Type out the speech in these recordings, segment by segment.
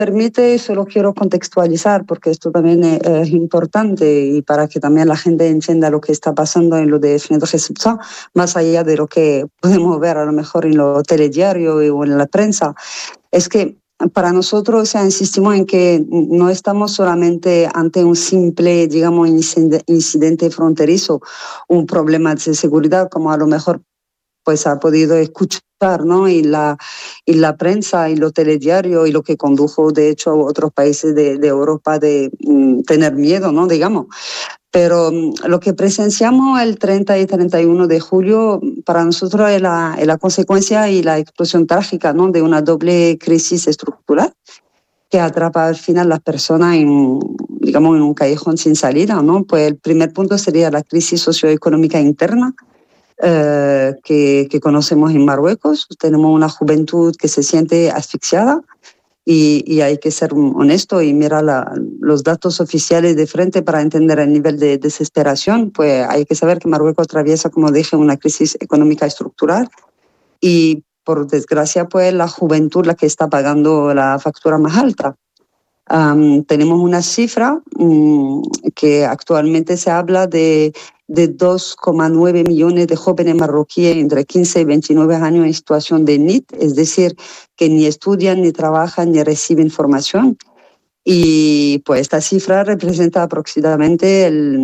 permite, solo quiero contextualizar, porque esto también es importante y para que también la gente entienda lo que está pasando en lo de Fnedr Gesupza, más allá de lo que podemos ver a lo mejor en lo telediario o en la prensa, es que para nosotros, o sea, insistimos en que no estamos solamente ante un simple, digamos, incidente fronterizo, un problema de seguridad, como a lo mejor pues ha podido escuchar, ¿no? Y la prensa y lo telediario y lo que condujo, de hecho, a otros países de Europa de tener miedo, ¿no? Digamos. Pero lo que presenciamos el 30 y 31 de julio para nosotros es la consecuencia y la explosión trágica, ¿no? De una doble crisis estructural que atrapa al final a las personas digamos, en un callejón sin salida, ¿no? Pues el primer punto sería la crisis socioeconómica interna, que conocemos en Marruecos. Tenemos una juventud que se siente asfixiada y hay que ser honesto y mirar los datos oficiales de frente para entender el nivel de desesperación. Pues hay que saber que Marruecos atraviesa, como dije, una crisis económica estructural y por desgracia pues la juventud la que está pagando la factura más alta. Tenemos una cifra que actualmente se habla de 2,9 millones de jóvenes marroquíes entre 15 y 29 años en situación de NEET, es decir, que ni estudian, ni trabajan, ni reciben formación. Y pues esta cifra representa aproximadamente el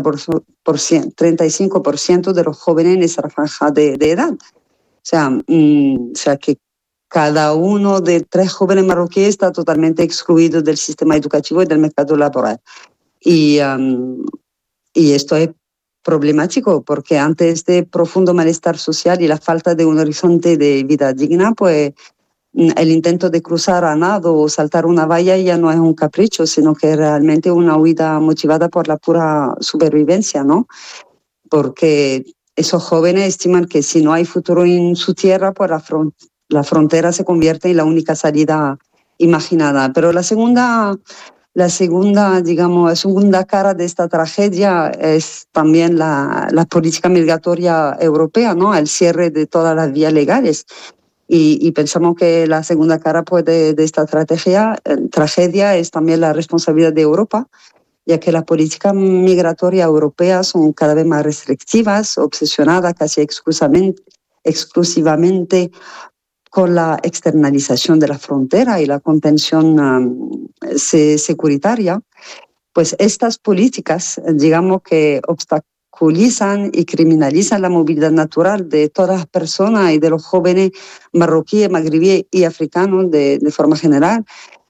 35% de los jóvenes en esa franja de edad. O sea que cada uno de 3 jóvenes marroquíes está totalmente excluido del sistema educativo y del mercado laboral. Y esto es problemático porque ante este profundo malestar social y la falta de un horizonte de vida digna, pues el intento de cruzar a nado o saltar una valla ya no es un capricho, sino que es realmente una huida motivada por la pura supervivencia, ¿no? Porque esos jóvenes estiman que si no hay futuro en su tierra, pues la frontera se convierte en la única salida imaginada. Pero la segunda cara de esta tragedia es también la política migratoria europea, ¿no? El cierre de todas las vías legales. Y pensamos que la segunda cara pues, de esta tragedia es también la responsabilidad de Europa, ya que las políticas migratorias europeas son cada vez más restrictivas, obsesionadas casi exclusivamente con la externalización de la frontera y la contención securitaria. Pues estas políticas, digamos que obstaculizan y criminalizan la movilidad natural de todas las personas y de los jóvenes marroquíes, magrebíes y africanos de forma general.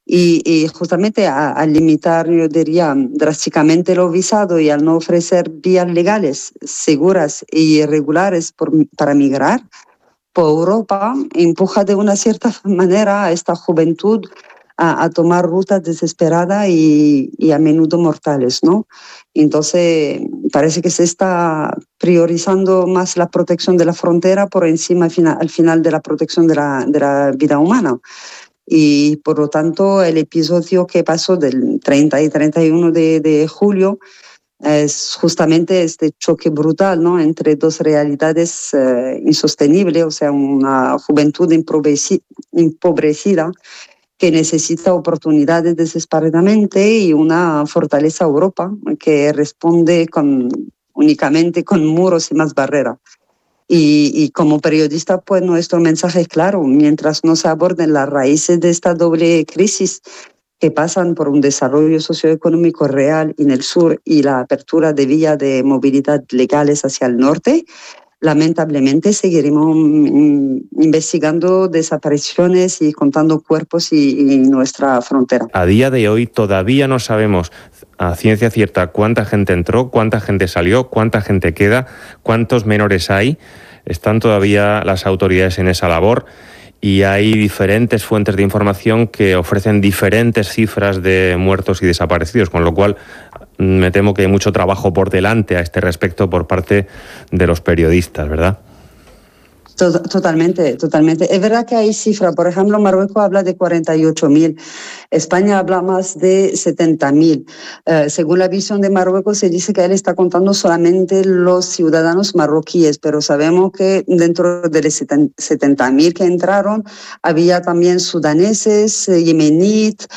Y justamente al limitar, yo diría, drásticamente los visados y al no ofrecer vías legales, seguras y regulares para migrar, pues Europa empuja de una cierta manera a esta juventud a tomar rutas desesperadas y a menudo mortales, ¿no? Entonces, parece que se está priorizando más la protección de la frontera por encima, al final, de la protección de la vida humana. Y, por lo tanto, el episodio que pasó del 30 y 31 de julio es justamente este choque brutal, ¿no? Entre dos realidades insostenibles, o sea, una juventud empobrecida que necesita oportunidades desesperadamente y una fortaleza Europa que responde únicamente con muros y más barreras. Y como periodista, pues nuestro mensaje es claro: mientras no se aborden las raíces de esta doble crisis, que pasan por un desarrollo socioeconómico real en el sur y la apertura de vías de movilidad legales hacia el norte, lamentablemente seguiremos investigando desapariciones y contando cuerpos en nuestra frontera. A día de hoy todavía no sabemos a ciencia cierta cuánta gente entró, cuánta gente salió, cuánta gente queda, cuántos menores hay. Están todavía las autoridades en esa labor y hay diferentes fuentes de información que ofrecen diferentes cifras de muertos y desaparecidos, con lo cual me temo que hay mucho trabajo por delante a este respecto por parte de los periodistas, ¿verdad? Totalmente, totalmente. Es verdad que hay cifras, por ejemplo, Marruecos habla de 48.000, España habla más de 70.000. Según la visión de Marruecos, se dice que él está contando solamente los ciudadanos marroquíes, pero sabemos que dentro de los 70.000 que entraron, había también sudaneses, yemeníes,